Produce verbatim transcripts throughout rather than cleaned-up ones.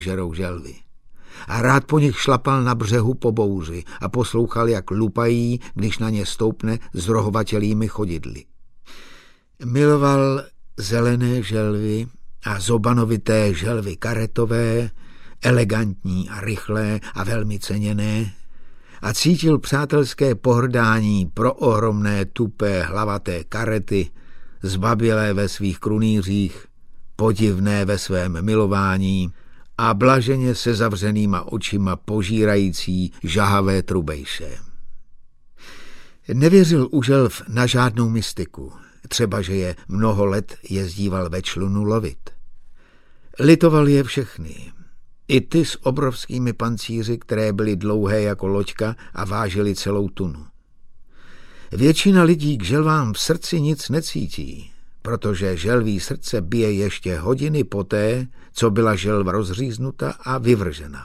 žerou želvy. A rád po nich šlapal na břehu po bouři a poslouchal, jak lupají, když na ně stoupne s rohovatělými chodidly. Miloval zelené želvy a zobanovité želvy karetové, elegantní a rychlé a velmi ceněné, a cítil přátelské pohrdání pro ohromné tupé hlavaté karety, zbabělé ve svých krunýřích, podivné ve svém milování a blaženě se zavřenýma očima požírající žahavé trubejše. Nevěřil u želv na žádnou mystiku, třeba že je mnoho let jezdíval ve člunu lovit. Litoval je všechny, i ty s obrovskými pancíři, které byly dlouhé jako loďka a vážily celou tunu. Většina lidí k želvám v srdci nic necítí, protože želví srdce bije ještě hodiny poté, co byla želva rozříznuta a vyvržena.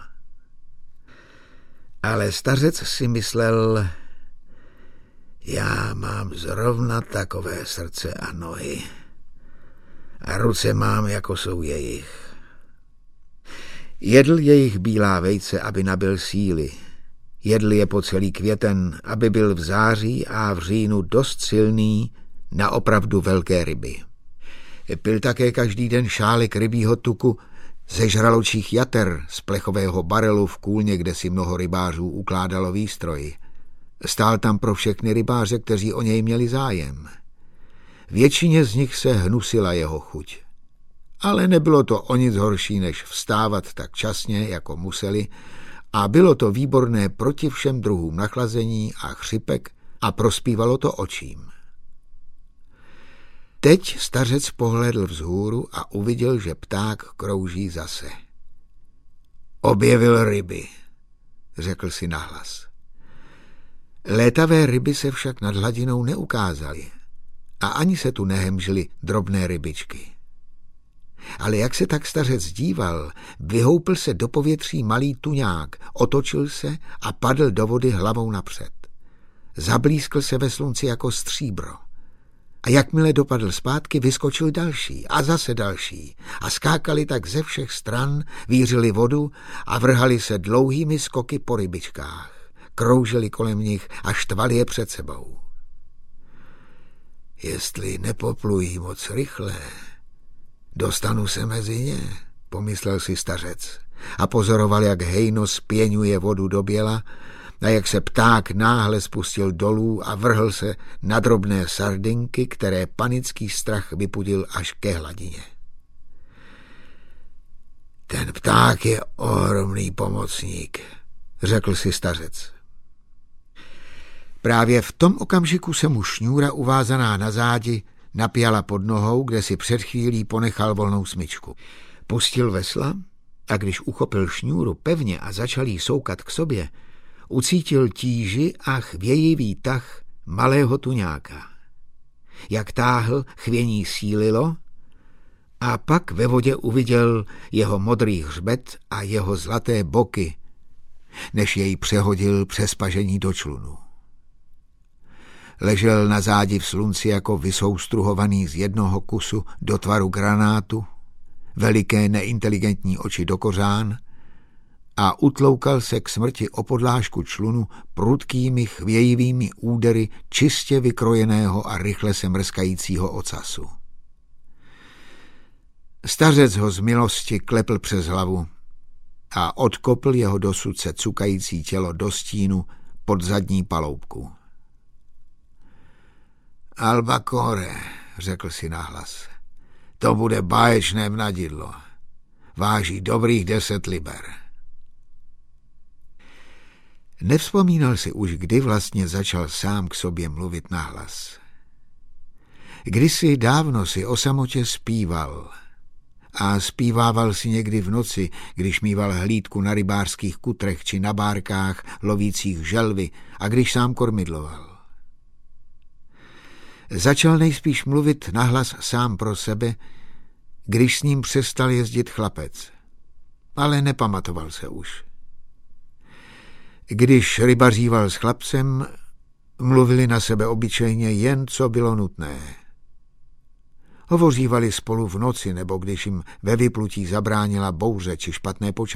Ale stařec si myslel, já mám zrovna takové srdce a nohy a ruce mám, jako jsou jejich. Jedl jejich bílá vejce, aby nabyl síly. Jedl je po celý květen, aby byl v září a v říjnu dost silný na opravdu velké ryby. Pil také každý den šálek rybího tuku ze žraločích jater z plechového barelu v kůlně, kde si mnoho rybářů ukládalo výstroj. Stál tam pro všechny rybáře, kteří o něj měli zájem. Většině z nich se hnusila jeho chuť. Ale nebylo to o nic horší, než vstávat tak časně, jako museli, a bylo to výborné proti všem druhům nachlazení a chřipek a prospívalo to očím. Teď stařec pohlédl vzhůru a uviděl, že pták krouží zase. Objevil ryby, řekl si nahlas. Létavé ryby se však nad hladinou neukázaly a ani se tu nehemžily drobné rybičky. Ale jak se tak stařec díval, vyhoupl se do povětří malý tuňák, otočil se a padl do vody hlavou napřed. Zablískl se ve slunci jako stříbro. A jakmile dopadl zpátky, vyskočil další a zase další a skákali tak ze všech stran, vířili vodu a vrhali se dlouhými skoky po rybičkách. Kroužili kolem nich a štvali je před sebou. Jestli nepoplují moc rychle, dostanu se mezi ně, pomyslel si stařec a pozoroval, jak hejno spěňuje vodu do běla a jak se pták náhle spustil dolů a vrhl se na drobné sardinky, které panický strach vypudil až ke hladině. Ten pták je ohromný pomocník, řekl si stařec. Právě v tom okamžiku se mu šňůra uvázaná na zádi napjala pod nohou, kde si před chvílí ponechal volnou smyčku. Pustil vesla a když uchopil šňůru pevně a začal jí soukat k sobě, ucítil tíži a chvějivý tah malého tuňáka. Jak táhl, chvění sílilo a pak ve vodě uviděl jeho modrý hřbet a jeho zlaté boky, než jej přehodil přes pažení do člunu. Ležel na zádi v slunci jako vysoustruhovaný z jednoho kusu do tvaru granátu, veliké neinteligentní oči do kořán a utloukal se k smrti o podlážku člunu prudkými chvějivými údery čistě vykrojeného a rychle se mrskajícího ocasu. Stařec ho z milosti klepl přes hlavu a odkopl jeho dosud se cukající tělo do stínu pod zadní paloubku. Albacore, řekl si nahlas, to bude báječné mnadidlo. Váží dobrých deset liber. Nevzpomínal si už, kdy vlastně začal sám k sobě mluvit nahlas. Kdysi dávno si o samotě zpíval a zpívával si někdy v noci, když mýval hlídku na rybářských kutrech či na bárkách lovících želvy a když sám kormidloval. Začal nejspíš mluvit nahlas sám pro sebe, když s ním přestal jezdit chlapec, ale nepamatoval se už. Když rybaříval s chlapcem, mluvili na sebe obyčejně jen, co bylo nutné. Hovořívali spolu v noci nebo když jim ve vyplutí zabránila bouře či špatné počasí.